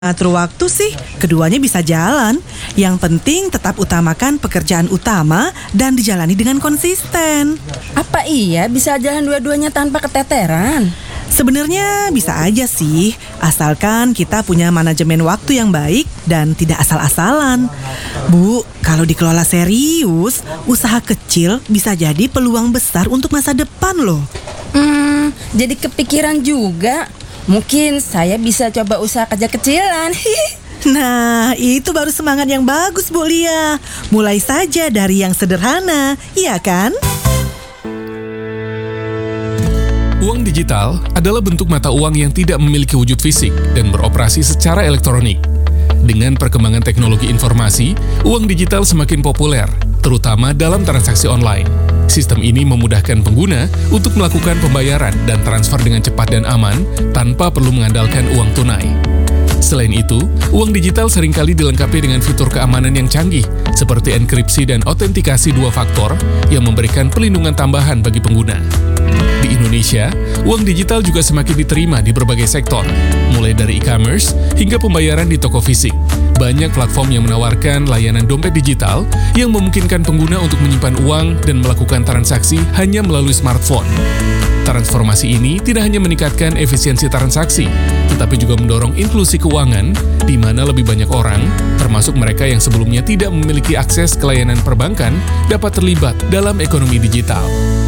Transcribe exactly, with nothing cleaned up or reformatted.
Atur waktu sih, keduanya bisa jalan. Yang penting tetap utamakan pekerjaan utama dan dijalani dengan konsisten. Apa iya bisa jalan dua-duanya tanpa keteteran? Sebenarnya bisa aja sih, asalkan kita punya manajemen waktu yang baik dan tidak asal-asalan. Bu, kalau dikelola serius, usaha kecil bisa jadi peluang besar untuk masa depan loh. Hmm, jadi kepikiran juga. Mungkin saya bisa coba usaha kecil-kecilan. Nah, itu baru semangat yang bagus, Bu Lia. Mulai saja dari yang sederhana, iya kan? Uang digital adalah bentuk mata uang yang tidak memiliki wujud fisik dan beroperasi secara elektronik. Dengan perkembangan teknologi informasi, uang digital semakin populer, terutama dalam transaksi online. Sistem ini memudahkan pengguna untuk melakukan pembayaran dan transfer dengan cepat dan aman tanpa perlu mengandalkan uang tunai. Selain itu, uang digital seringkali dilengkapi dengan fitur keamanan yang canggih, seperti enkripsi dan autentikasi dua faktor yang memberikan perlindungan tambahan bagi pengguna. Di Indonesia, uang digital juga semakin diterima di berbagai sektor, mulai dari e-commerce hingga pembayaran di toko fisik. Banyak platform yang menawarkan layanan dompet digital yang memungkinkan pengguna untuk menyimpan uang dan melakukan transaksi hanya melalui smartphone. Transformasi ini tidak hanya meningkatkan efisiensi transaksi, tetapi juga mendorong inklusi keuangan, di mana lebih banyak orang, termasuk mereka yang sebelumnya tidak memiliki akses ke layanan perbankan, dapat terlibat dalam ekonomi digital.